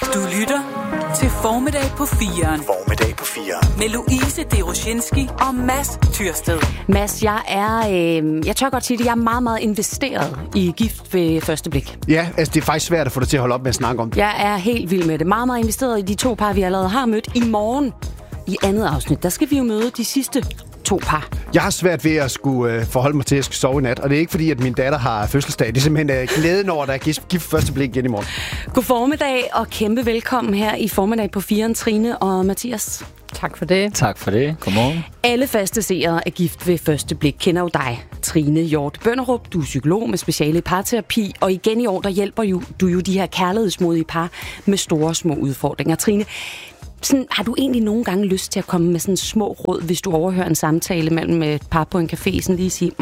Du lytter til Formiddag på 4'eren. Formiddag på 4'eren. Med Louise Deroshinski og Mads Tyrsted. Mads, jeg tør godt sige det, jeg er meget, meget investeret i Gift ved første blik. Ja, altså det er faktisk svært at få dig til at holde op med at snakke om det. Jeg er helt vild med det. Meget, meget investeret i de to par, vi allerede har mødt. I morgen, i andet afsnit, der skal vi jo møde de sidste to par. Jeg har svært ved at skulle forholde mig til, at jeg skal sove i nat. Og det er ikke fordi, at min datter har fødselsdag. Det er simpelthen glæden over, at der er gift første blik igen i morgen. God formiddag og kæmpe velkommen her i Formiddag på 4'eren, Trine og Mathias. Tak for det. Tak for det. Godmorgen. Alle faste seere af Gift ved første blik kender jo dig, Trine Hjort Bønderup. Du er psykolog med speciale i parterapi, og igen i år, der hjælper du jo de her kærlighedsmodige par med store små udfordringer. Trine, sådan, har du egentlig nogle gange lyst til at komme med sådan små råd, hvis du overhører en samtale mellem et par på en café, sådan lige sige,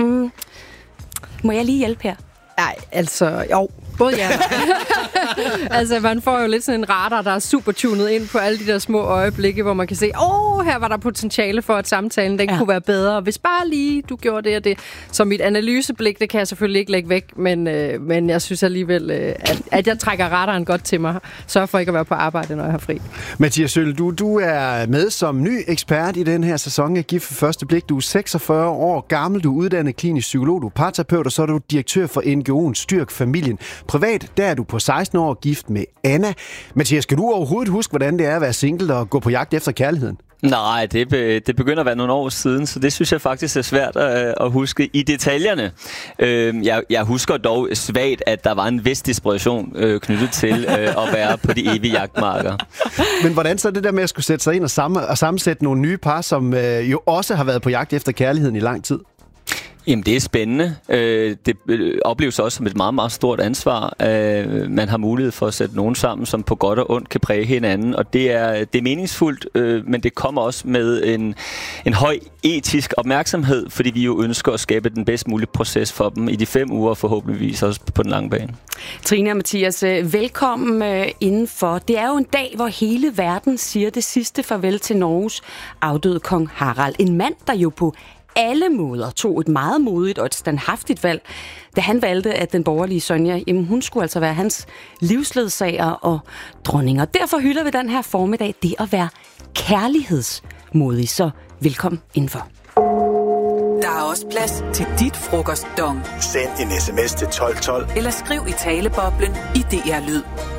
må jeg lige hjælpe her? Nej, altså, jo, både ja. Altså, man får jo lidt sådan en radar, der er super tunet ind på alle de der små øjeblikke, hvor man kan se, her var der potentiale for, at samtalen den kunne være bedre. Hvis bare lige du gjorde det og det. Så mit analyseblik, det kan jeg selvfølgelig ikke lægge væk, men jeg synes alligevel, at jeg trækker radaren godt til mig. Sørg for ikke at være på arbejde, når jeg har fri. Mathias Søll, du er med som ny ekspert i den her sæson af Gift ved første blik. Du er 46 år gammel, du er uddannet klinisk psykolog, du er parterapeut, og så er du direktør for NGO'en Styrk Familien. Privat, der er du på 16 år gift med Anna. Mathias, skal du overhovedet huske, hvordan det er at være single og gå på jagt efter kærligheden? Nej, det begynder at være nogle år siden, så det synes jeg faktisk er svært at huske i detaljerne. Jeg husker dog svagt, at der var en vis desperation knyttet til at være på de evige jagtmarker. Men hvordan så det der med at skulle sætte sig ind og sammensætte nogle nye par, som jo også har været på jagt efter kærligheden i lang tid? Jamen, det er spændende. Det opleves også som et meget, meget stort ansvar. Man har mulighed for at sætte nogen sammen, som på godt og ondt kan præge hinanden, og det er meningsfuldt, men det kommer også med en høj etisk opmærksomhed, fordi vi jo ønsker at skabe den bedst mulige proces for dem i de 5 uger, forhåbentligvis også på den lange bane. Trine og Mathias, velkommen indenfor. Det er jo en dag, hvor hele verden siger det sidste farvel til Norges afdøde kong Harald. En mand, der jo på alle måder tog et meget modigt og et standhaftigt valg, da han valgte, at den borgerlige Sonja, hun skulle altså være hans livsledsager og dronning. Og derfor hylder vi den her formiddag det at være kærlighedsmodig. Så velkommen indenfor. Der er også plads til dit frokostdong. Send en sms til 1212. Eller skriv i taleboblen i DR Lyd.